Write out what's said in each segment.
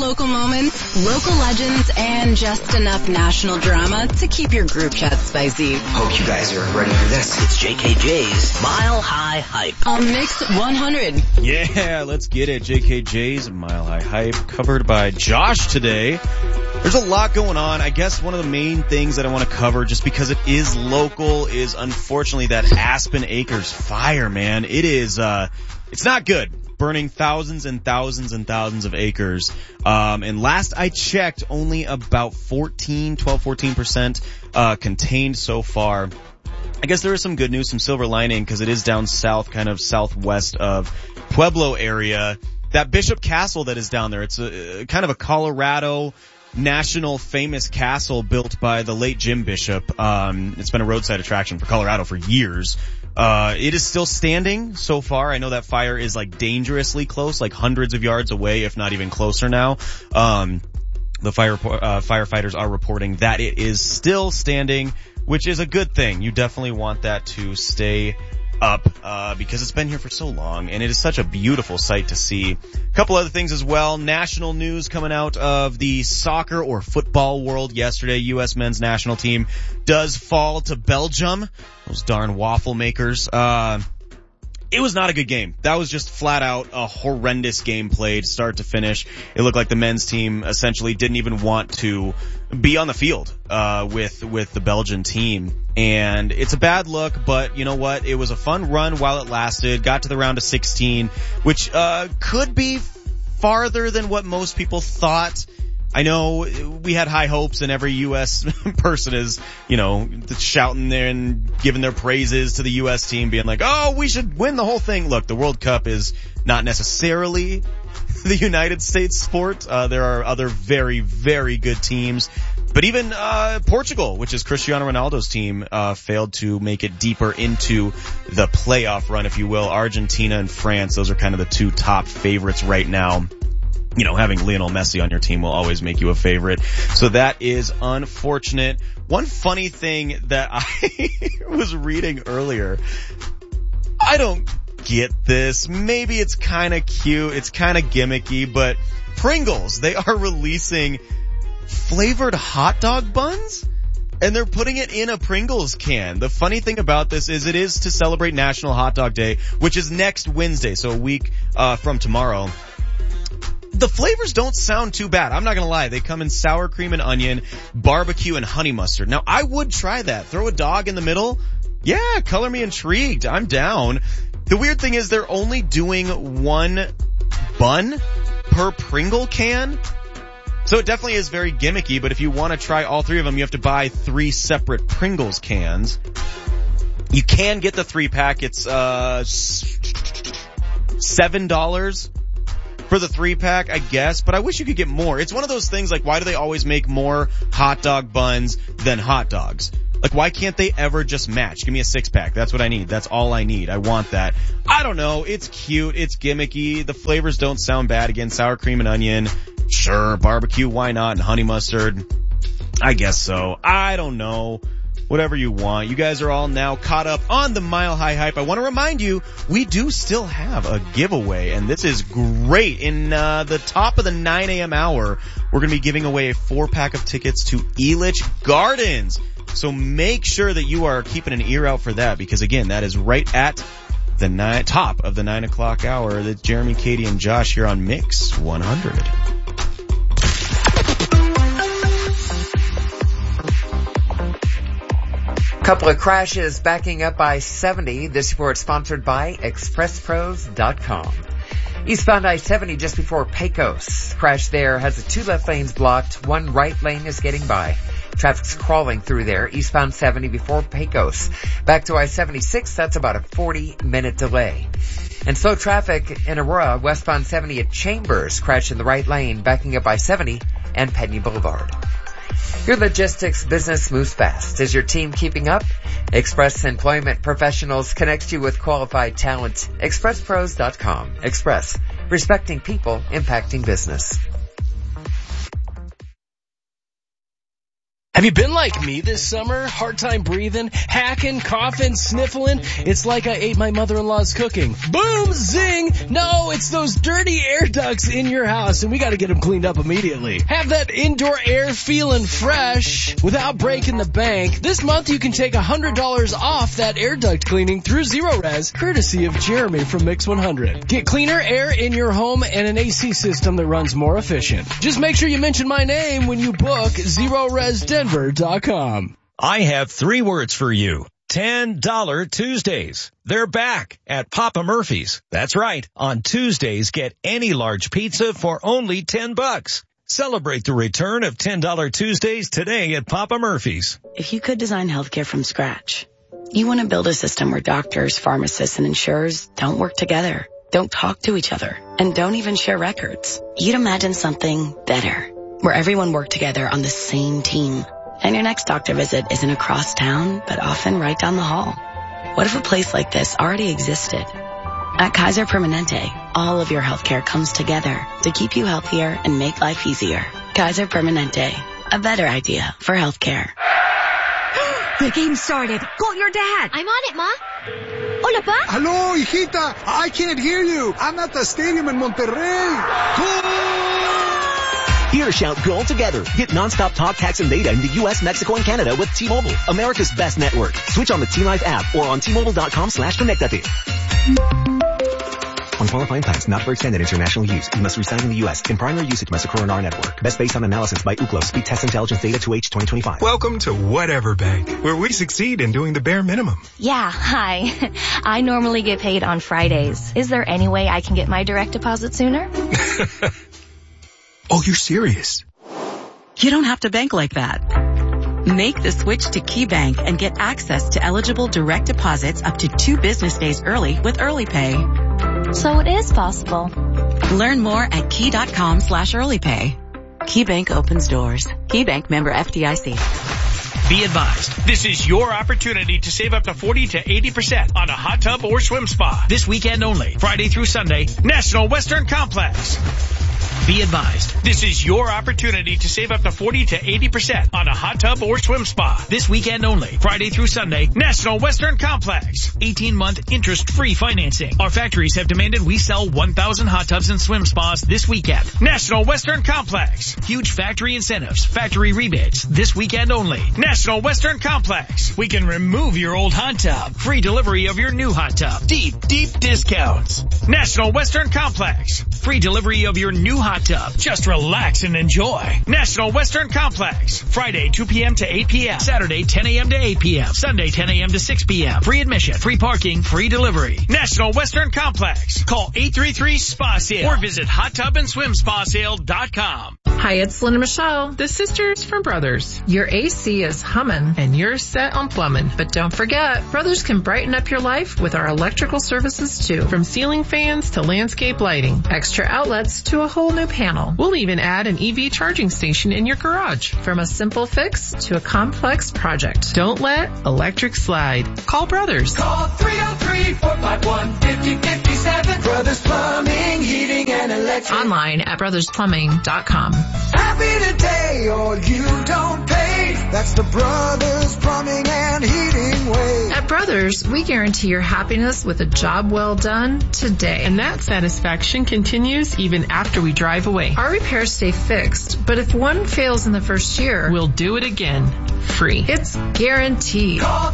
local moments, local legends, and just enough national drama to keep your group chat spicy. Hope you guys are ready for this. It's JKJ's Mile High Hype on Mix 100. Yeah, let's get it. JKJ's Mile High Hype, covered by Josh today. There's a lot going on. I guess one of the main things that I want to cover, just because it is local, is unfortunately that Aspen Acres fire, man. It is, it's not good. Burning thousands and thousands and thousands of acres. And last I checked, only about 14% contained so far. I guess there is some good news, some silver lining, because it is down south, kind of southwest of Pueblo area. That Bishop Castle that is down there, it's a kind of a Colorado national famous castle built by the late Jim Bishop. It's been a roadside attraction for Colorado for years. It is still standing so far. I know that fire is like dangerously close, like hundreds of yards away, if not even closer now. The firefighters are reporting that it is still standing, which is a good thing. You definitely want that to stay up, because it's been here for so long, and it is such a beautiful sight to see. A couple other things as well. National news coming out of the soccer or football world yesterday. U.S. men's national team does fall to Belgium. Those darn waffle makers. It was not a good game. That was just flat out a horrendous game played start to finish. It looked like the men's team essentially didn't even want to be on the field with the Belgian team. And it's a bad look, but you know what? It was a fun run while it lasted. Got to the round of 16, which could be farther than what most people thought. I know we had high hopes, and every U.S. person is, shouting there and giving their praises to the U.S. team, being like, oh, we should win the whole thing. Look, the World Cup is not necessarily the United States sport. There are other very, very good teams. But even Portugal, which is Cristiano Ronaldo's team, failed to make it deeper into the playoff run, if you will. Argentina and France, those are kind of the two top favorites right now. Having Lionel Messi on your team will always make you a favorite. So that is unfortunate. One funny thing that I was reading earlier, I don't get this. Maybe it's kind of cute. It's kind of gimmicky, but Pringles, they are releasing flavored hot dog buns, and they're putting it in a Pringles can. The funny thing about this is it is to celebrate National Hot Dog Day, which is next Wednesday, so a week from tomorrow. The flavors don't sound too bad. I'm not gonna lie. They come in sour cream and onion, barbecue, and honey mustard. Now, I would try that. Throw a dog in the middle. Yeah, color me intrigued. I'm down. The weird thing is they're only doing one bun per Pringle can. So it definitely is very gimmicky, but if you want to try all three of them, you have to buy 3 separate Pringles cans. You can get the 3-pack. It's $7 for the 3-pack, I guess, but I wish you could get more. It's one of those things like, why do they always make more hot dog buns than hot dogs? Like, why can't they ever just match? Give me a 6-pack. That's what I need. That's all I need. I want that. I don't know. It's cute. It's gimmicky. The flavors don't sound bad. Again, sour cream and onion. Sure. Barbecue. Why not? And honey mustard. I guess so. I don't know. Whatever you want. You guys are all now caught up on the Mile High Hype. I want to remind you, we do still have a giveaway, and this is great. In the top of the 9 a.m. hour, we're going to be giving away a 4-pack of tickets to Elitch Gardens. So make sure that you are keeping an ear out for that, because again, that is right at the top of the 9 o'clock hour. That's Jeremy, Katie, and Josh here on Mix 100. Couple of crashes backing up I-70. This report sponsored by ExpressPros.com. Eastbound I-70 just before Pecos. Crash there has 2 left lanes blocked. 1 right lane is getting by. Traffic's crawling through there. Eastbound 70 before Pecos. Back to I-76, that's about a 40-minute delay. And slow traffic in Aurora, westbound 70 at Chambers. Crash in the right lane, backing up I-70 and Penny Boulevard. Your logistics business moves fast. Is your team keeping up? Express Employment Professionals connects you with qualified talent. ExpressPros.com. Express. Respecting people, impacting business. Have you been like me this summer? Hard time breathing, hacking, coughing, sniffling? It's like I ate my mother-in-law's cooking. Boom, zing! No, it's those dirty air ducts in your house, and we gotta get them cleaned up immediately. Have that indoor air feeling fresh without breaking the bank. This month you can take $100 off that air duct cleaning through Zero Res, courtesy of Jeremy from Mix 100. Get cleaner air in your home and an AC system that runs more efficient. Just make sure you mention my name when you book ZeroResDenver.com. I have 3 words for you. $10 Tuesdays. They're back at Papa Murphy's. That's right. On Tuesdays, get any large pizza for only $10. Celebrate the return of $10 Tuesdays today at Papa Murphy's. If you could design healthcare from scratch, you want to build a system where doctors, pharmacists, and insurers don't work together, don't talk to each other, and don't even share records. You'd imagine something better, where everyone worked together on the same team. And your next doctor visit isn't across town, but often right down the hall. What if a place like this already existed? At Kaiser Permanente, all of your healthcare comes together to keep you healthier and make life easier. Kaiser Permanente, a better idea for healthcare. The game started. Call your dad. I'm on it, Ma. Hola, Pa. Hello, hijita. I can't hear you. I'm at the stadium in Monterrey. Here, shout goal together. Get nonstop talk, text, and data in the U.S., Mexico, and Canada with T-Mobile, America's best network. Switch on the T-Live app or on T-Mobile.com/connectate. On qualifying plans not for extended international use, you must reside in the U.S. In primary usage must occur on our network. Best based on analysis by Ookla. Speed Test Intelligence Data 2H 2025. Welcome to Whatever Bank, where we succeed in doing the bare minimum. Yeah, hi. I normally get paid on Fridays. Is there any way I can get my direct deposit sooner? Oh, you're serious? You don't have to bank like that. Make the switch to KeyBank and get access to eligible direct deposits up to 2 business days early with Early Pay. So it is possible. Learn more at key.com/earlypay. KeyBank opens doors. KeyBank member FDIC. Be advised, this is your opportunity to save up to 40 to 80% on a hot tub or swim spa. This weekend only, Friday through Sunday, National Western Complex. Be advised, this is your opportunity to save up to 40 to 80% on a hot tub or swim spa. This weekend only, Friday through Sunday, National Western Complex. 18-month interest-free financing. Our factories have demanded we sell 1,000 hot tubs and swim spas this weekend. National Western Complex. Huge factory incentives, factory rebates. This weekend only. National Western Complex. We can remove your old hot tub. Free delivery of your new hot tub. Deep, deep discounts. National Western Complex. Free delivery of your new hot tub. Just relax and enjoy. National Western Complex. Friday, 2 p.m. to 8 p.m. Saturday, 10 a.m. to 8 p.m. Sunday, 10 a.m. to 6 p.m. Free admission, free parking, free delivery. National Western Complex. Call 833-SPA-SALE or visit hottubandSwimSpaSale.com. Hi, it's Lynn and Michelle, the sisters from Brothers. Your AC is humming and you're set on plumbing. But don't forget, Brothers can brighten up your life with our electrical services too. From ceiling fans to landscape lighting, extra outlets to a whole new panel. We'll even add an EV charging station in your garage. From a simple fix to a complex project. Don't let electric slide. Call Brothers. Call 303-451-5057. Brothers Plumbing, Heating, and Electric. Online at brothersplumbing.com. Happy today or you don't pay. That's the Brothers Plumbing and Heating way. At Brothers, we guarantee your happiness with a job well done today. And that satisfaction continues even after we drive away. Our repairs stay fixed, but if one fails in the first year, we'll do it again. Free. It's guaranteed. Call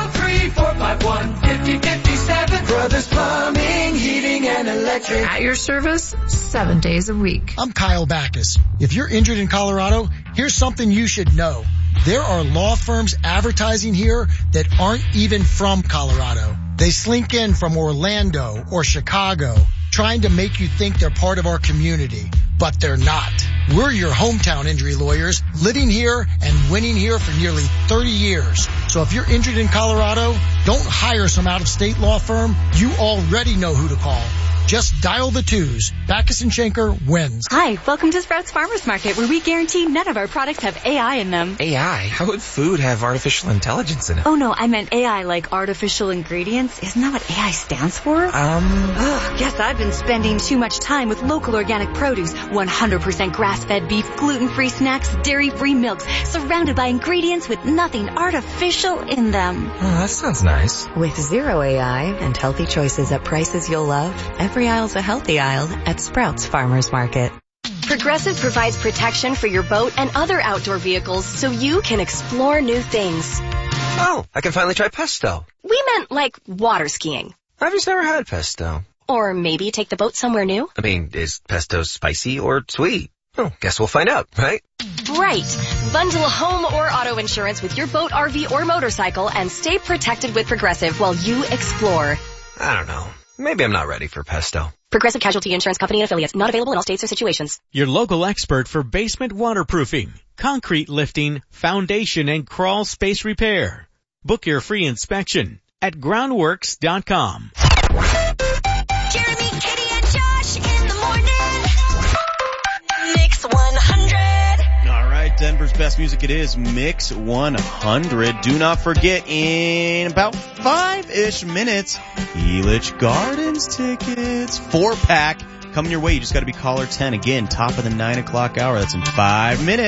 303-451-5057. Brothers Plumbing, Heating, and Electric. At your service, 7 days a week. I'm Kyle Backus. If you're injured in Colorado, here's something you should know. There are law firms advertising here that aren't even from Colorado. They slink in from Orlando or Chicago, trying to make you think they're part of our community, but they're not. We're your hometown injury lawyers, living here and winning here for nearly 30 years. So if you're injured in Colorado, don't hire some out-of-state law firm. You already know who to call. Just dial the 2s. Backus and Schenker wins. Hi, welcome to Sprouts Farmers Market, where we guarantee none of our products have AI in them. AI? How would food have artificial intelligence in it? Oh no, I meant AI like artificial ingredients. Isn't that what AI stands for? Guess I've been spending too much time with local organic produce, 100% grass-fed beef, gluten-free snacks, dairy-free milks, surrounded by ingredients with nothing artificial in them. Oh, that sounds nice. With zero AI and healthy choices at prices you'll love, every aisle's a healthy aisle at Sprouts Farmers Market. Progressive provides protection for your boat and other outdoor vehicles so you can explore new things. Oh, I can finally try pesto. We meant like water skiing. I've just never had pesto. Or maybe take the boat somewhere new. I mean, is pesto spicy or sweet? Oh, guess we'll find out, right? Right. Bundle home or auto insurance with your boat, RV, or motorcycle and stay protected with Progressive while you explore. I don't know. Maybe I'm not ready for pesto. Progressive Casualty Insurance Company and affiliates. Not available in all states or situations. Your local expert for basement waterproofing, concrete lifting, foundation, and crawl space repair. Book your free inspection at groundworks.com. Jeremy, Katie, and Josh in the morning. Mix 100. All right, Denver's best music, it is Mix 100. Do not forget, in about 5-ish minutes, Elitch Gardens tickets, 4-pack coming your way. You just got to be caller 10 again, top of the 9 o'clock hour. That's in 5 minutes.